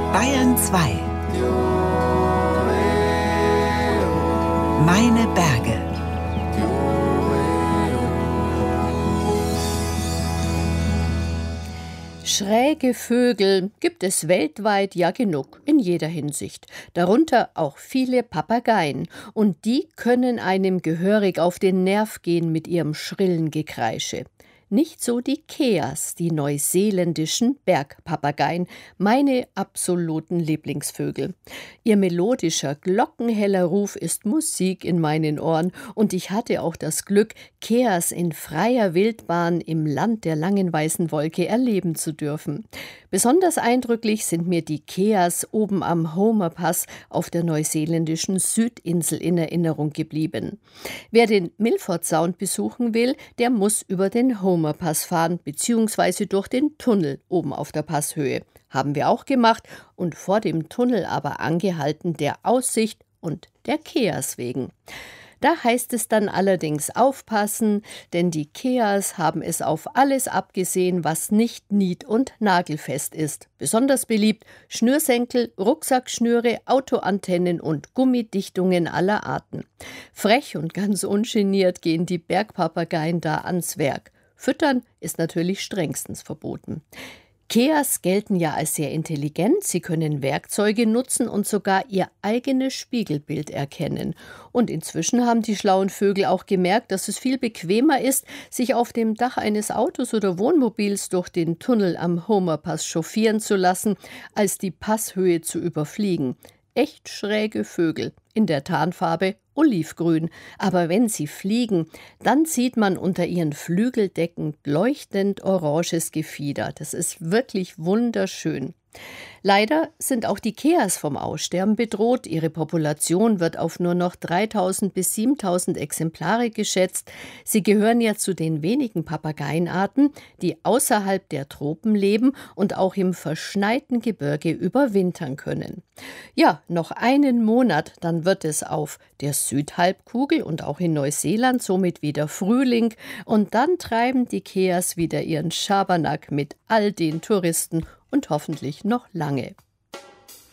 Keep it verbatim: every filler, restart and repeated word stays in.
Bayern zwei. Meine Berge. Schräge Vögel gibt es weltweit ja genug, in jeder Hinsicht. Darunter auch viele Papageien. Und die können einem gehörig auf den Nerv gehen mit ihrem schrillen Gekreische. Nicht so die Keas, die neuseeländischen Bergpapageien, meine absoluten Lieblingsvögel. Ihr melodischer, glockenheller Ruf ist Musik in meinen Ohren und ich hatte auch das Glück, Keas in freier Wildbahn im Land der langen weißen Wolke erleben zu dürfen. Besonders eindrücklich sind mir die Keas oben am Homer Pass auf der neuseeländischen Südinsel in Erinnerung geblieben. Wer den Milford Sound besuchen will, der muss über den Homer Pass fahren, beziehungsweise durch den Tunnel oben auf der Passhöhe. Haben wir auch gemacht und vor dem Tunnel aber angehalten der Aussicht und der Keas wegen. Da heißt es dann allerdings aufpassen, denn die Keas haben es auf alles abgesehen, was nicht nied- und nagelfest ist. Besonders beliebt Schnürsenkel, Rucksackschnüre, Autoantennen und Gummidichtungen aller Arten. Frech und ganz ungeniert gehen die Bergpapageien da ans Werk. Füttern ist natürlich strengstens verboten. Keas gelten ja als sehr intelligent, sie können Werkzeuge nutzen und sogar ihr eigenes Spiegelbild erkennen. Und inzwischen haben die schlauen Vögel auch gemerkt, dass es viel bequemer ist, sich auf dem Dach eines Autos oder Wohnmobils durch den Tunnel am Homer Pass chauffieren zu lassen, als die Passhöhe zu überfliegen. Echt schräge Vögel, in der Tarnfarbe olivgrün. Aber wenn sie fliegen, dann sieht man unter ihren Flügeldecken leuchtend oranges Gefieder. Das ist wirklich wunderschön. Leider sind auch die Keas vom Aussterben bedroht. Ihre Population wird auf nur noch dreitausend bis siebentausend Exemplare geschätzt. Sie gehören ja zu den wenigen Papageienarten, die außerhalb der Tropen leben und auch im verschneiten Gebirge überwintern können. Ja, noch einen Monat, dann wird es auf der Südhalbkugel und auch in Neuseeland somit wieder Frühling und dann treiben die Keas wieder ihren Schabernack mit all den Touristen und hoffentlich noch lange.